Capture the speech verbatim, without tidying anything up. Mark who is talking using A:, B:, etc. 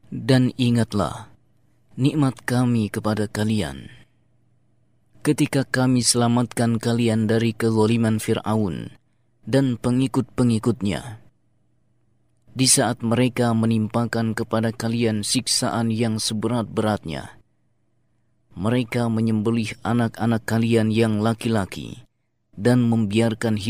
A: Dan ingatlah nikmat kami kepada kalian, ketika kami selamatkan kalian dari kezaliman Fir'aun dan pengikut-pengikutnya, di saat mereka menimpakan kepada kalian siksaan yang seberat-beratnya. Mereka menyembelih anak-anak kalian yang laki-laki dan membiarkan hidup